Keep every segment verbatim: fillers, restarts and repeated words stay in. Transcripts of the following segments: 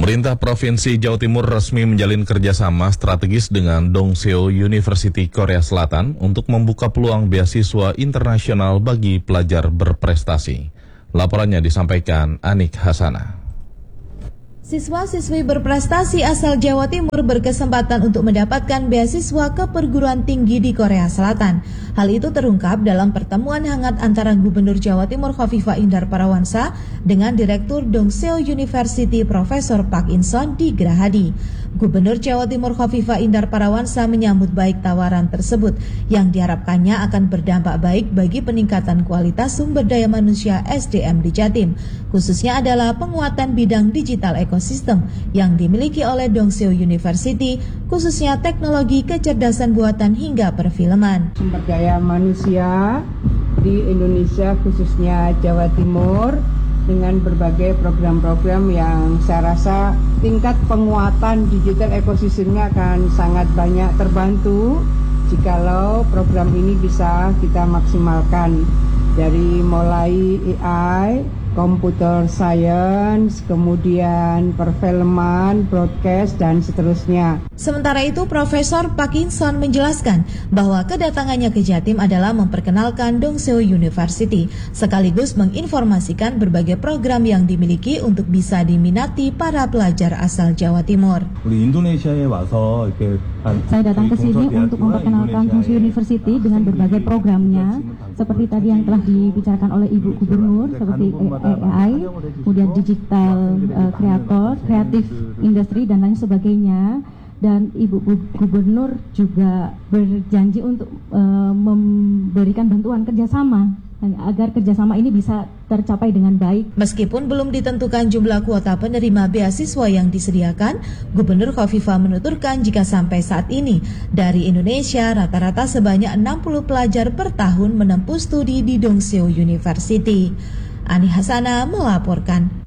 Pemerintah Provinsi Jawa Timur resmi menjalin kerjasama strategis dengan Dongseo University Korea Selatan untuk membuka peluang beasiswa internasional bagi pelajar berprestasi. Laporannya disampaikan Anik Hasana. Siswa-siswi berprestasi asal Jawa Timur berkesempatan untuk mendapatkan beasiswa ke perguruan tinggi di Korea Selatan. Hal itu terungkap dalam pertemuan hangat antara Gubernur Jawa Timur Khofifah Indar Parawansa dengan Direktur Dongseo University Profesor Park In-son di Gerahadi. Gubernur Jawa Timur Khofifah Indar Parawansa menyambut baik tawaran tersebut yang diharapkannya akan berdampak baik bagi peningkatan kualitas sumber daya manusia S D M di Jatim, khususnya adalah penguatan bidang digital ekosistem yang dimiliki oleh Dongseo University, khususnya teknologi kecerdasan buatan hingga perfilman. Sumber daya manusia di Indonesia khususnya Jawa Timur dengan berbagai program-program yang saya rasa tingkat penguatan digital ekosistemnya akan sangat banyak terbantu jikalau program ini bisa kita maksimalkan dari mulai A I, computer science, kemudian perfilman, broadcast, dan seterusnya. Sementara itu, Profesor Park In-son menjelaskan bahwa kedatangannya ke Jatim adalah memperkenalkan Dongseo University, sekaligus menginformasikan berbagai program yang dimiliki untuk bisa diminati para pelajar asal Jawa Timur. Saya datang ke sini untuk memperkenalkan Dongseo University dengan berbagai programnya, seperti tadi yang telah dibicarakan oleh Ibu Gubernur, seperti A I, kemudian digital kreator, uh, kreatif industri dan lain sebagainya. Dan Ibu Gubernur juga berjanji untuk uh, memberikan bantuan kerjasama agar kerjasama ini bisa tercapai dengan baik. Meskipun belum ditentukan jumlah kuota penerima beasiswa yang disediakan, Gubernur Khofifah menuturkan jika sampai saat ini dari Indonesia rata-rata sebanyak enam puluh pelajar per tahun menempuh studi di Dongseo University. Ani Hasana melaporkan.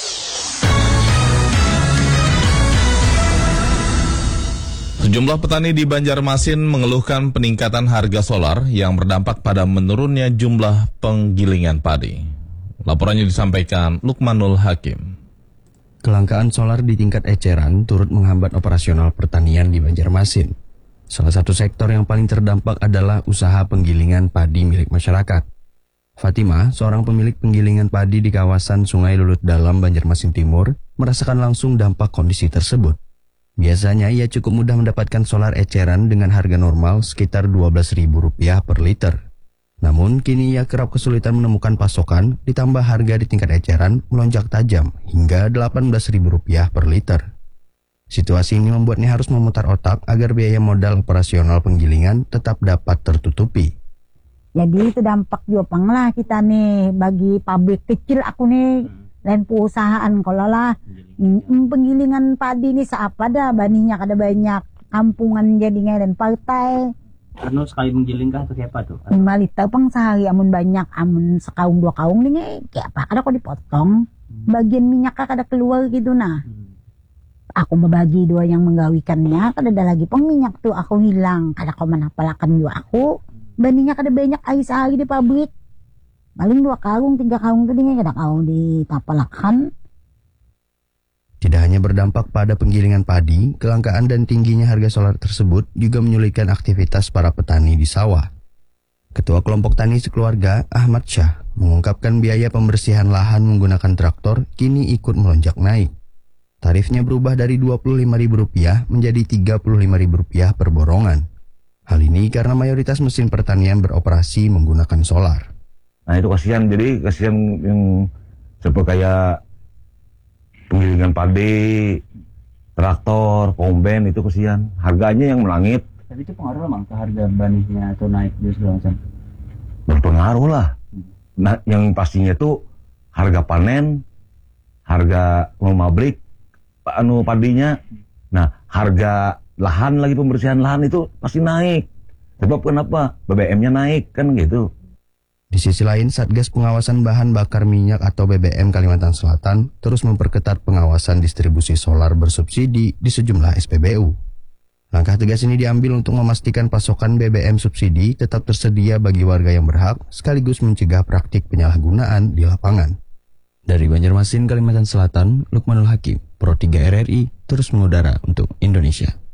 Sejumlah petani di Banjarmasin mengeluhkan peningkatan harga solar yang berdampak pada menurunnya jumlah penggilingan padi. Laporannya disampaikan Lukmanul Hakim. Kelangkaan solar di tingkat eceran turut menghambat operasional pertanian di Banjarmasin. Salah satu sektor yang paling terdampak adalah usaha penggilingan padi milik masyarakat. Fatimah, seorang pemilik penggilingan padi di kawasan Sungai Lulut Dalam, Banjarmasin Timur, merasakan langsung dampak kondisi tersebut. Biasanya ia cukup mudah mendapatkan solar eceran dengan harga normal sekitar dua belas ribu rupiah per liter. Namun kini ia kerap kesulitan menemukan pasokan, ditambah harga di tingkat eceran melonjak tajam hingga delapan belas ribu rupiah per liter. Situasi ini membuatnya harus memutar otak agar biaya modal operasional penggilingan tetap dapat tertutupi. Jadi itu dampak juga lah kita nih bagi pabrik kecil aku nih. Lain perusahaan kalau lah penggilingan padi ini seapa dah baninya kada banyak kampungan jadinya dan partai. Anu sekali menggiling kah atau kayak apa tuh? lima liter pang sehari amun banyak amun sekaung dua kaung nih kayak apa kada kok dipotong hmm. Bagian minyak kada keluar gitu nah. Hmm. Aku membagi dua yang menggawikannya kada ada lagi pang minyak tuh aku hilang kada kau menapalakan juga aku baninya kada banyak air sehari di pabrik. Paling dua karung, tiga karung itu dia kada kau ditapalakan. Tidak hanya berdampak pada penggilingan padi, kelangkaan dan tingginya harga solar tersebut juga menyulitkan aktivitas para petani di sawah. Ketua kelompok tani sekeluarga, Ahmad Syah, mengungkapkan biaya pembersihan lahan menggunakan traktor kini ikut melonjak naik. Tarifnya berubah dari dua puluh lima ribu rupiah menjadi tiga puluh lima ribu rupiah per borongan. Hal ini karena mayoritas mesin pertanian beroperasi menggunakan solar. Nah itu kasihan, jadi kasihan yang seperti kayak penggilingan padi, traktor, komben itu kasihan. Harganya yang melangit. Tapi itu pengaruh lah ke harga banihnya atau naik dan segala macam. Berpengaruh lah. Nah yang pastinya tuh harga panen, harga pabrik, anu padinya. Nah harga lahan lagi pembersihan lahan itu pasti naik. Sebab kenapa? B B M-nya naik kan gitu. Di sisi lain, Satgas Pengawasan Bahan Bakar Minyak atau B B M Kalimantan Selatan terus memperketat pengawasan distribusi solar bersubsidi di sejumlah S P B U. Langkah tegas ini diambil untuk memastikan pasokan B B M subsidi tetap tersedia bagi warga yang berhak, sekaligus mencegah praktik penyalahgunaan di lapangan. Dari Banjarmasin, Kalimantan Selatan, Lukmanul Hakim, Pro tiga R R I, terus mengudara untuk Indonesia.